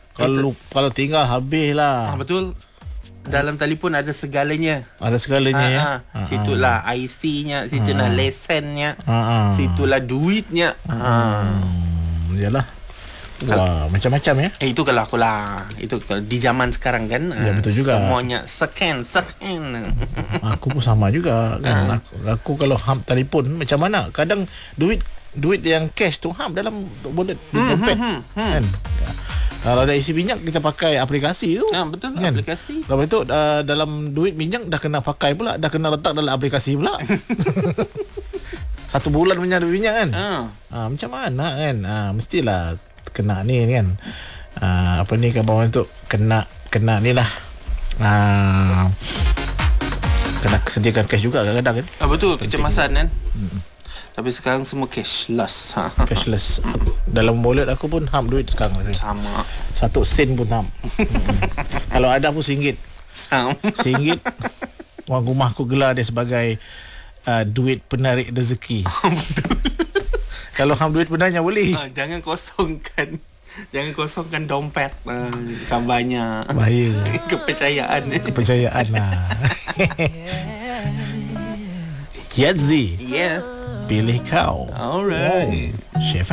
Kalau tinggal habis lah. Betul. Dalam telefon ada segalanya. Ada segalanya ya. Situlah IC-nya, situlah lesennya, situlah duitnya. Yalah. Wah, macam-macam ya. Itu kalau aku lah. Itu kalau di zaman sekarang kan. Ya, betul juga. Semuanya scan. Aku pun sama juga kan. Aku kalau ham telefon macam mana? Kadang duit yang cash tu ham dalam wallet dompet kan. Kalau ada isi minyak kita pakai aplikasi tu. Betul kan? Aplikasi. Lepas tu dalam duit minyak dah kena pakai pula, dah kena letak dalam aplikasi pula. 1 bulan punya duit minyak kan. Macam mana kan? Mestilah kena ni kan. Apa ni kan bawah tu kena ni lah. Kena sediakan cash juga kadang-kadang kan. Betul, kecemasan kan. Tapi sekarang semua cashless. Cashless. Dalam wallet aku pun ham duit sekarang. Sama. 1 sen pun ham. Kalau ada pun RM1. Sama. RM1. Orang rumah aku gelar dia sebagai duit penarik rezeki. Betul. Kalau ham duit benarnya boleh. Jangan kosongkan dompet. Kan banyak. Bahaya. Kepercayaan lah. Yadzi. Yeah. Pilih kau. Alright. Chef